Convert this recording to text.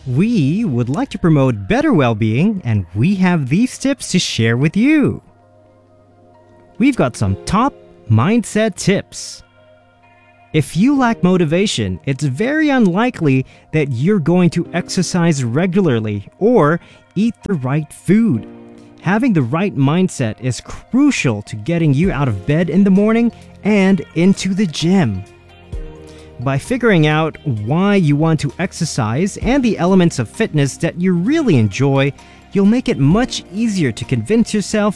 We would like to promote better well-being, and we have these tips to share with you. We've got some top mindset tips. If you lack motivation, it's very unlikely that you're going to exercise regularly or eat the right food. Having the right mindset is crucial to getting you out of bed in the morning and into the gym. By figuring out why you want to exercise and the elements of fitness that you really enjoy, you'll make it much easier to convince yourself